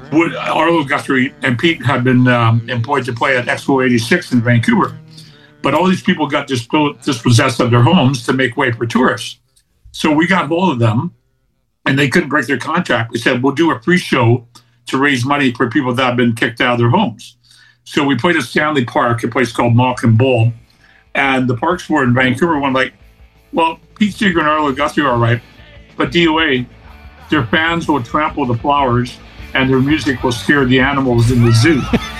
Arlo Guthrie and Pete had been employed to play at Expo 86 in Vancouver. But all these people got dispossessed of their homes to make way for tourists. So we got hold of them, and they couldn't break their contract. We said, we'll do a pre-show to raise money for people that have been kicked out of their homes. So we played at Stanley Park, a place called Malcolm Bowl. And the Parks Board in Vancouver went like, well, Pete Seeger and Arlo Guthrie are all right, but DOA, their fans will trample the flowers and their music will scare the animals in the zoo.